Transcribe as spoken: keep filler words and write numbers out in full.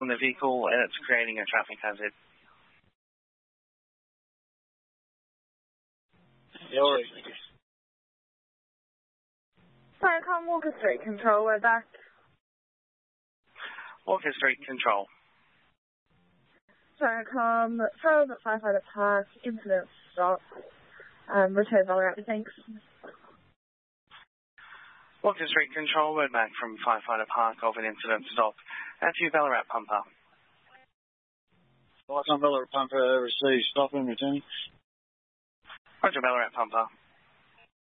on the vehicle and it's creating a traffic hazard. Firecom Walker Street Control, we're back. Walker Street Control. Firecom, from Firefighter Park, incident stop. Um, return Ballarat, thanks. Walker Street Control, we're back from Firefighter Park of an incident stop. At you, Ballarat Pumper. Firecom Ballarat Pumper, receive stop and return. Roger, Ballarat Pumper.